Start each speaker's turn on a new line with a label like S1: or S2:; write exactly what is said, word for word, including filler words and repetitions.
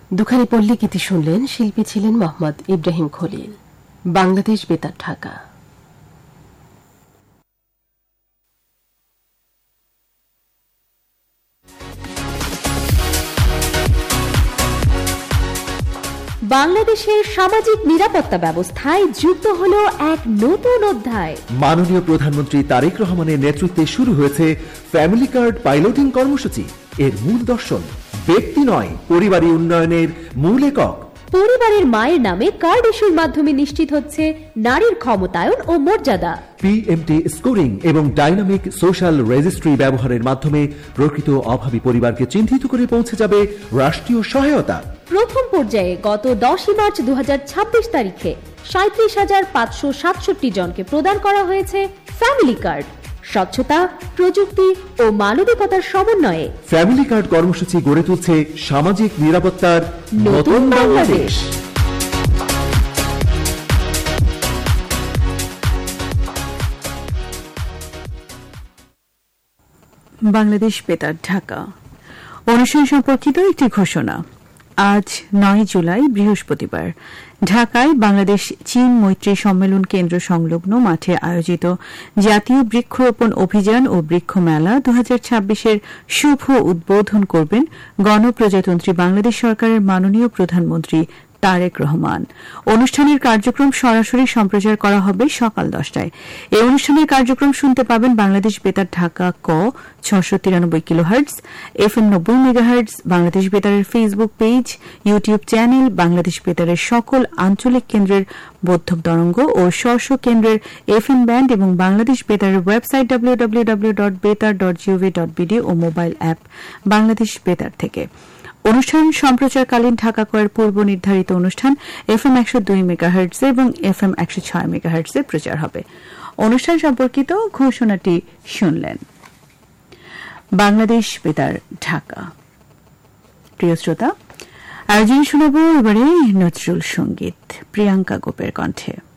S1: দুখানি পল্লী গীতি শুনলেন। শিল্পী ছিলেন মোহাম্মদ ইব্রাহিম খলিল। বাংলাদেশ বেতার, ঢাকা।
S2: বাংলাদেশের সামাজিক নিরাপত্তা ব্যবস্থায় যুক্ত হলো এক নতুন অধ্যায়।
S3: মাননীয় প্রধানমন্ত্রী তারেক রহমানের নেতৃত্বে শুরু হয়েছে ফ্যামিলি কার্ড পাইলটিং কর্মসূচি। এর মূল দর্শন ব্যক্তি নয়, পরিবারী উন্নয়নের মূল একক।
S2: পরিবারের মায়ের নামে কার্ড ইস্যুর মাধ্যমে নিশ্চিত হচ্ছে নারীর ক্ষমতায়ন ও মর্যাদা।
S3: পিএমটি স্কোরিং এবং ডাইনামিক সোশ্যাল রেজিস্ট্রি ব্যবহারের মাধ্যমে প্রকৃত অভাবী পরিবারকে চিহ্নিত করে পৌঁছে যাবে রাষ্ট্রীয় সহায়তা।
S2: প্রথম পর্যায়ে গত দশই মার্চ দু হাজার ছাব্বিশ তারিখে সাঁত্রিশ হাজার পাঁচশো সাতষট্টি জনকে প্রদান করা হয়েছে ফ্যামিলি কার্ড। স্বচ্ছতা, প্রযুক্তি ও মানবিকতার সমন্বয়ে
S3: ফ্যামিলি কার্ড কর্মসূচি গড়ে তুলছে সামাজিক নিরাপত্তার নতুন বাংলাদেশ।
S4: বাংলাদেশ বেতার, ঢাকা। অনুষ্ঠান সম্পর্কিত একটি ঘোষণা। আজ নয় জুলাই বৃহস্পতিবার ঢাকায় বাংলাদেশ চীন মৈত্রী সম্মেলন কেন্দ্র সংলগ্ন মাঠে আয়োজিত জাতীয় বৃক্ষরোপণ অভিযান ও বৃক্ষ মেলা দু হাজার ছাব্বিশের শুভ উদ্বোধন করবেন গণপ্রজাতন্ত্রী বাংলাদেশ সরকারের মাননীয় প্রধানমন্ত্রী তারেক রহমান। অনুষ্ঠানের কার্যক্রম সরাসরি সম্প্রচার করা হবে সকাল দশটায়। এই অনুষ্ঠানের কার্যক্রম শুনতে পাবেন বাংলাদেশ বেতার ঢাকা ক ছশো তিরানব্বই কিলোহার্টজ, এফ এম নব্বই megahertz, Bangladesh বেতারের Facebook page, YouTube channel, Bangladesh বেতারের সকল আঞ্চলিক কেন্দ্রের বোদ্ধক তরঙ্গ ও স্ব কেন্দ্রের এফ এম ব্যান্ড এবং Bangladesh বেতারের website W W W dot বেতার ডট জিওভি ডট বিডি ও মোবাইল অ্যাপ বাংলাদেশ বেতার থেকে। অনুষ্ঠান সম্প্রচারকালীন ঢাকা কয়ের পূর্ব নির্ধারিত অনুষ্ঠান এফ এম একশো দুই মেগাহার্টজ এবং এফ এম একশো ছয় মেগাহার্টজে প্রচার হবে। অনুষ্ঠান সম্পর্কিত ঘোষণাটি শুনলেন। বাংলাদেশ বেতার, ঢাকা। প্রিয় শ্রোতা, আয়োজন শোনাব এবারে নজরুল সঙ্গীত প্রিয়াঙ্কা গোপের কণ্ঠে।